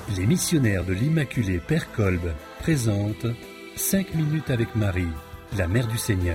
Les missionnaires de l'Immaculée Père Kolb présentent 5 minutes avec Marie, la Mère du Seigneur.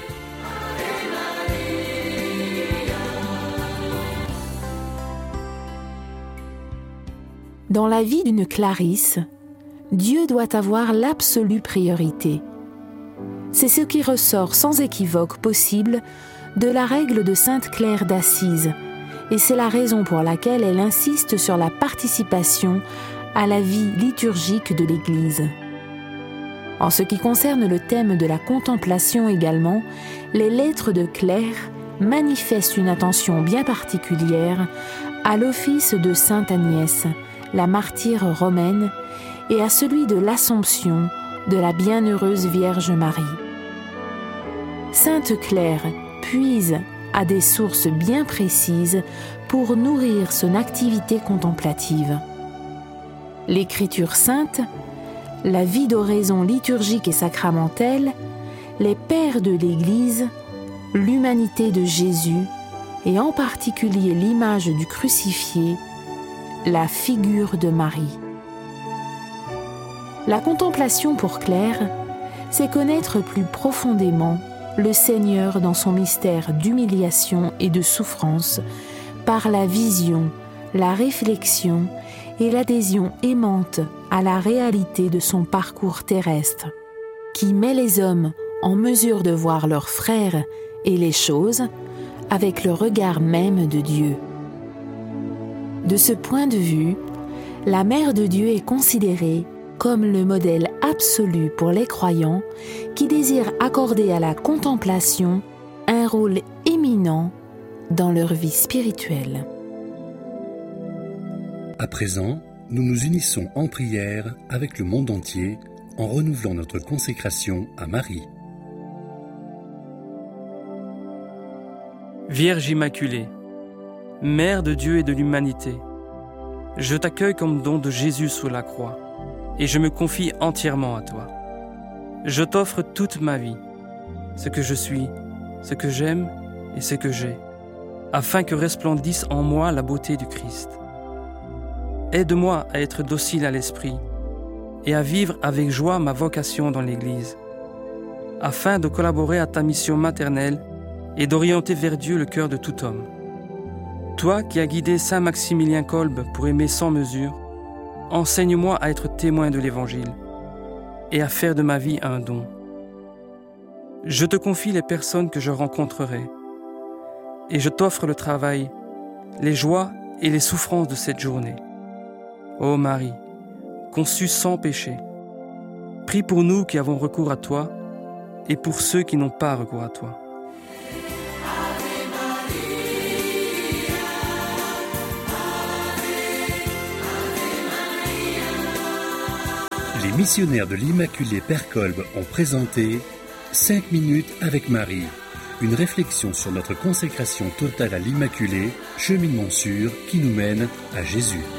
Dans la vie d'une Clarisse, Dieu doit avoir l'absolue priorité. C'est ce qui ressort sans équivoque possible de la règle de Sainte Claire d'Assise, et c'est la raison pour laquelle elle insiste sur la participation à la vie liturgique de l'Église. En ce qui concerne le thème de la contemplation également, les lettres de Claire manifestent une attention bien particulière à l'office de Sainte Agnès, la martyre romaine, et à celui de l'Assomption de la Bienheureuse Vierge Marie. Sainte Claire puise à des sources bien précises pour nourrir son activité contemplative. L'Écriture sainte, la vie d'oraison liturgique et sacramentelle, les pères de l'Église, l'humanité de Jésus et en particulier l'image du crucifié, la figure de Marie. La contemplation pour Claire, c'est connaître plus profondément le Seigneur dans son mystère d'humiliation et de souffrance par la vision, la réflexion et l'adhésion aimante à la réalité de son parcours terrestre, qui met les hommes en mesure de voir leurs frères et les choses avec le regard même de Dieu. De ce point de vue, la Mère de Dieu est considérée comme le modèle absolu pour les croyants qui désirent accorder à la contemplation un rôle éminent dans leur vie spirituelle. À présent, nous nous unissons en prière avec le monde entier en renouvelant notre consécration à Marie. Vierge Immaculée, Mère de Dieu et de l'humanité, je t'accueille comme don de Jésus sous la croix et je me confie entièrement à toi. Je t'offre toute ma vie, ce que je suis, ce que j'aime et ce que j'ai, afin que resplendisse en moi la beauté du Christ. Aide-moi à être docile à l'esprit et à vivre avec joie ma vocation dans l'Église, afin de collaborer à ta mission maternelle et d'orienter vers Dieu le cœur de tout homme. Toi qui as guidé Saint Maximilien Kolb pour aimer sans mesure, enseigne-moi à être témoin de l'Évangile et à faire de ma vie un don. Je te confie les personnes que je rencontrerai et je t'offre le travail, les joies et les souffrances de cette journée. Ô Marie, conçue sans péché, prie pour nous qui avons recours à toi et pour ceux qui n'ont pas recours à toi. Les missionnaires de l'Immaculée Père Kolb ont présenté 5 minutes avec Marie, une réflexion sur notre consécration totale à l'Immaculée, cheminement sûr qui nous mène à Jésus.